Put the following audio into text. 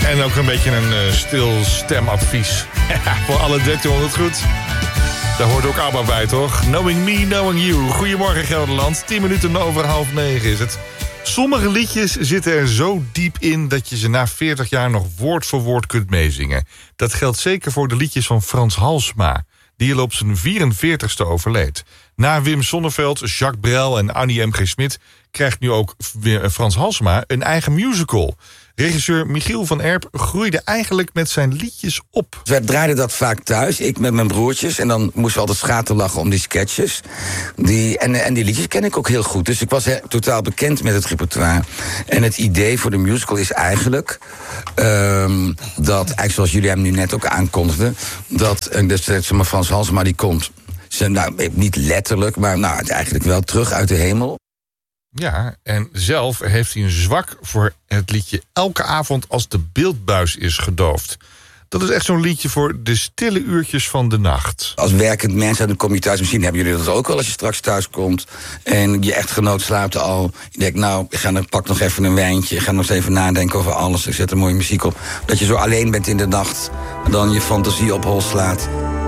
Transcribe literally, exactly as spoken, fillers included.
En ook een beetje een uh, stil stemadvies. Voor alle dertienhonderd goed. Daar hoort ook ABBA bij, toch? Knowing me, knowing you. Goedemorgen Gelderland. tien minuten over half negen is het. Sommige liedjes zitten er zo diep in dat je ze na veertig jaar nog woord voor woord kunt meezingen. Dat geldt zeker voor de liedjes van Frans Halsema, die al op zijn vierenveertigste overleed. Na Wim Sonneveld, Jacques Brel en Annie M G Smit krijgt nu ook Frans Halsema een eigen musical. Regisseur Michiel van Erp groeide eigenlijk met zijn liedjes op. Wij draaiden dat vaak thuis, ik met mijn broertjes. En dan moesten we altijd schaterlachen om die sketches. Die, en, en die liedjes ken ik ook heel goed. Dus ik was he, totaal bekend met het repertoire. En het idee voor de musical is eigenlijk Um, dat, eigenlijk zoals jullie hem nu net ook aankondigden, dat uh, dus, maar Frans Halsema die komt, ze, nou, niet letterlijk, maar nou, eigenlijk wel terug uit de hemel. Ja, en zelf heeft hij een zwak voor het liedje Elke avond als de beeldbuis is gedoofd. Dat is echt zo'n liedje voor de stille uurtjes van de nacht. Als werkend mens, dan kom je thuis, misschien hebben jullie dat ook al als je straks thuis komt en je echtgenoot slaapt al. Je denkt, nou, ik ga dan pak nog even een wijntje, ik ga nog eens even nadenken over alles. Ik zet een mooie muziek op. Dat je zo alleen bent in de nacht en dan je fantasie op hol slaat.